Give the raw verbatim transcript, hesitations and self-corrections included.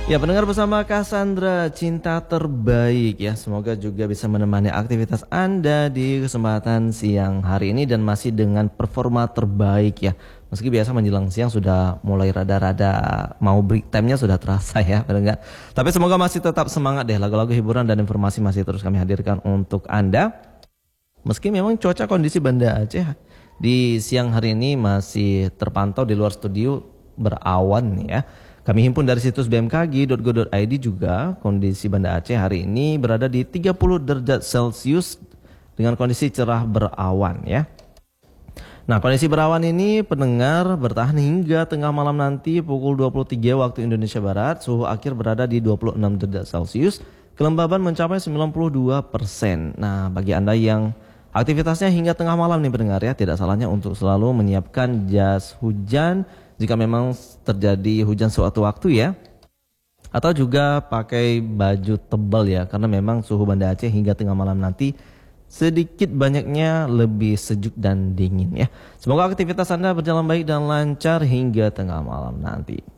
Ya, pendengar bersama Cassandra, cinta terbaik ya. Semoga juga bisa menemani aktivitas Anda di kesempatan siang hari ini dan masih dengan performa terbaik ya. Meski biasa menjelang siang sudah mulai rada-rada mau break time-nya sudah terasa ya, pendengar. Tapi semoga masih tetap semangat deh. Lagu-lagu hiburan dan informasi masih terus kami hadirkan untuk Anda. Meski memang cuaca kondisi Banda Aceh di siang hari ini masih terpantau di luar studio berawan ya. Kami himpun dari situs b m k g titik go titik i d juga kondisi Banda Aceh hari ini berada di tiga puluh derajat Celcius dengan kondisi cerah berawan ya. Nah, kondisi berawan ini pendengar bertahan hingga tengah malam nanti pukul dua puluh tiga waktu Indonesia Barat. Suhu akhir berada di dua puluh enam derajat Celcius. Kelembaban mencapai sembilan puluh dua persen. Nah, bagi Anda yang aktivitasnya hingga tengah malam nih pendengar ya, tidak salahnya untuk selalu menyiapkan jas hujan jika memang terjadi hujan suatu waktu ya. Atau juga pakai baju tebal ya, karena memang suhu Banda Aceh hingga tengah malam nanti sedikit banyaknya lebih sejuk dan dingin ya. Semoga aktivitas Anda berjalan baik dan lancar hingga tengah malam nanti.